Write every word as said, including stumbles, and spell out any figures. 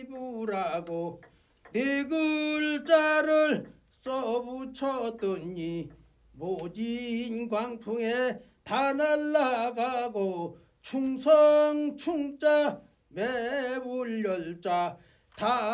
부라고 네 글자를 써붙였더니 모진 광풍에 다 날아가고 충성 충자 매불열자 다